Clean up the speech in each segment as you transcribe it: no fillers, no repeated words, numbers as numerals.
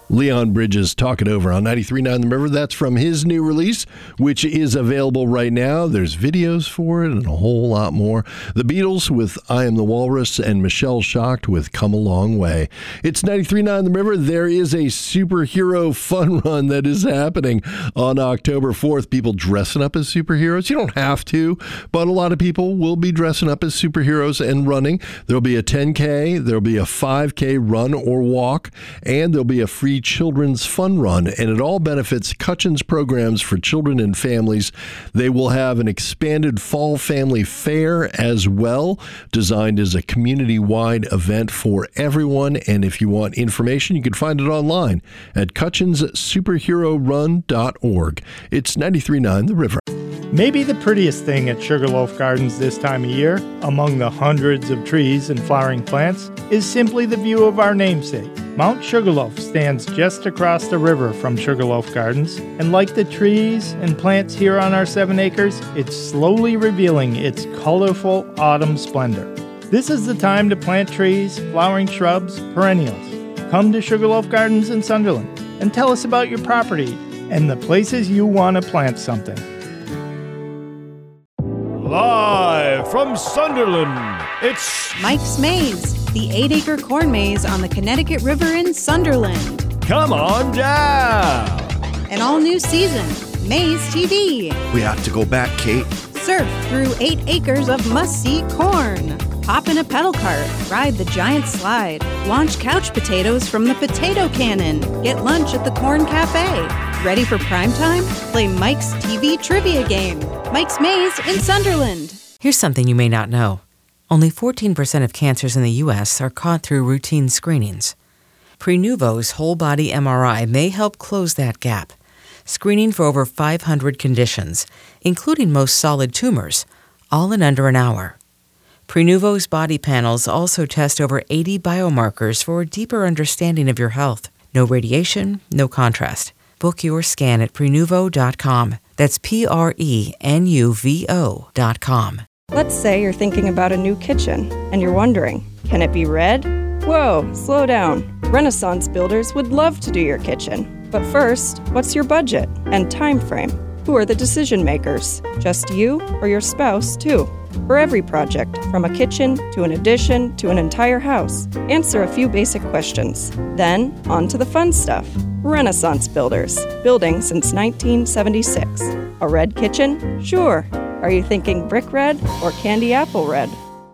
Leon Bridges, Talk It Over on 93.9 The River. That's from his new release, which is available right now. There's videos for it and a whole lot more. The Beatles with I Am the Walrus and Michelle Shocked with Come a Long Way. It's 93.9 The River. There is a superhero fun run that is happening on October 4th. People dressing up as superheroes. You don't have to, but a lot of people will be dressing up as superheroes and running. There'll be a 10K, there'll be a 5K run or walk, and there'll be a free children's fun run, and it all benefits Cutchin's programs for children and families. They will have an expanded fall family fair as well, designed as a community-wide event for everyone. And if you want information, you can find it online at cutchinssuperherorun.org. It's 93.9 The River. Maybe the prettiest thing at Sugarloaf Gardens this time of year, among the hundreds of trees and flowering plants, is simply the view of our namesake. Mount Sugarloaf stands just across the river from Sugarloaf Gardens, and like the trees and plants here on our 7 acres, it's slowly revealing its colorful autumn splendor. This is the time to plant trees, flowering shrubs, perennials. Come to Sugarloaf Gardens in Sunderland and tell us about your property and the places you want to plant something. Live from Sunderland, it's Mike's Maze, the 8-acre corn maze on the Connecticut River in Sunderland. Come on down. An all-new season, Maze TV. We have to go back, Kate. Surf through 8 acres of must-see corn. Hop in a pedal cart, ride the giant slide, launch couch potatoes from the potato cannon, get lunch at the Corn Cafe. Ready for prime time? Play Mike's TV trivia game. Mike's Maze in Sunderland. Here's something you may not know. Only 14% of cancers in the U.S. are caught through routine screenings. Prenuvo's whole-body MRI may help close that gap, screening for over 500 conditions, including most solid tumors, all in under an hour. Prenuvo's body panels also test over 80 biomarkers for a deeper understanding of your health. No radiation, no contrast. Book your scan at Prenuvo.com. That's Prenuvo.com. Let's say you're thinking about a new kitchen and you're wondering, can it be red? Whoa, slow down. Renaissance Builders would love to do your kitchen. But first, what's your budget and time frame? Who are the decision makers? Just you or your spouse, too? For every project, from a kitchen to an addition to an entire house, answer a few basic questions. Then, on to the fun stuff. Renaissance Builders, building since 1976. A red kitchen? Sure. Are you thinking brick red or candy apple red?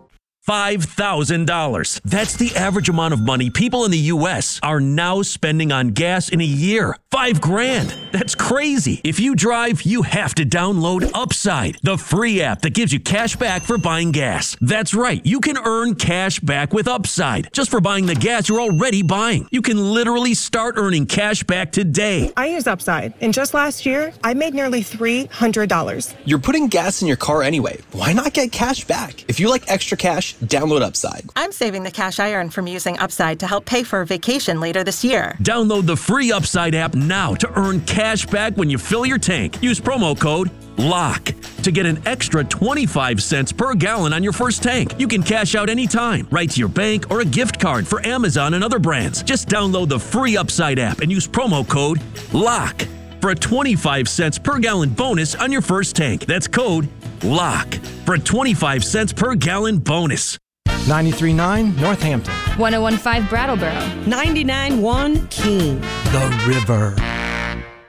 $5,000. That's the average amount of money people in the U.S. are now spending on gas in a year. $5,000. That's crazy. If you drive, you have to download Upside, the free app that gives you cash back for buying gas. That's right. You can earn cash back with Upside just for buying the gas you're already buying. You can literally start earning cash back today. I use Upside, and just last year, I made nearly $300. You're putting gas in your car anyway. Why not get cash back? If you like extra cash, download Upside. I'm saving the cash I earn from using Upside to help pay for a vacation later this year. Download the free Upside app now to earn cash back when you fill your tank. Use promo code LOCK to get an extra 25 cents per gallon on your first tank. You can cash out anytime, right to your bank or a gift card for Amazon and other brands. Just download the free Upside app and use promo code LOCK for a 25 cents per gallon bonus on your first tank. That's code LOCK for a 25 cents per gallon bonus. 93.9 Northampton. 101.5 Brattleboro. 99.1 Keene. The River.